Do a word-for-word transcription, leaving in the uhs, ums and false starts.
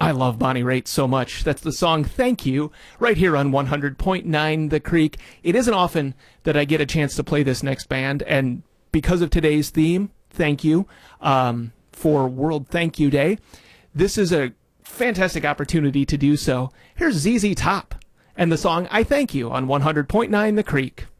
I love Bonnie Raitt so much. That's the song Thank You, right here on one hundred point nine The Creek. It isn't often that I get a chance to play this next band, and because of today's theme, thank you, um, for World Thank You Day, this is a fantastic opportunity to do so. Here's Z Z Top and the song I Thank You on one hundred point nine The Creek.